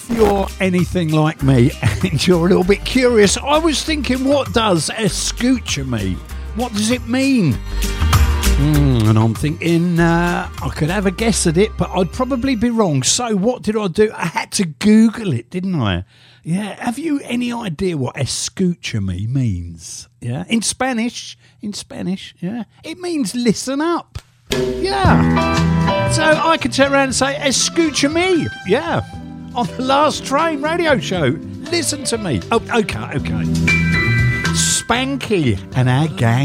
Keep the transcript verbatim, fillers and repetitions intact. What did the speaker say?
if you're anything like me and you're a little bit curious, I was thinking, what does escucha me? What does it mean? Mm, and I'm thinking uh, I could have a guess at it, but I'd probably be wrong. So what did I do? I had to Google it, didn't I? Yeah. Have you any idea what escucha me means? Yeah. In Spanish, in Spanish, yeah, it means listen up. Yeah. So I could turn around and say, escucha me. Yeah. On the Last Train radio show. Listen to me. Oh, okay, okay. Spanky and our gang